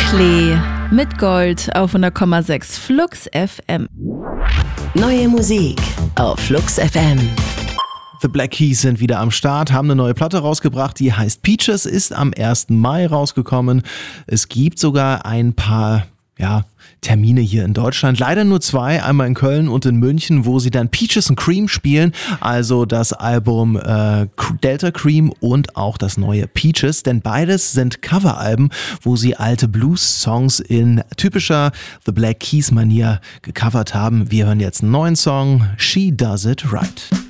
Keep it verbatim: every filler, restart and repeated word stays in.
Klee mit Gold auf hundert Komma sechs Flux F M. Neue Musik auf Flux F M. The Black Keys sind wieder am Start, haben eine neue Platte rausgebracht, die heißt Peaches, ist am ersten Mai rausgekommen. Es gibt sogar ein paar ja, Termine hier in Deutschland, leider nur zwei, einmal in Köln und in München, wo sie dann Peaches and Cream spielen, also das Album äh, Delta Cream und auch das neue Peaches, denn beides sind Coveralben, wo sie alte Blues-Songs in typischer The Black Keys-Manier gecovert haben. Wir hören jetzt einen neuen Song, She Does It Right.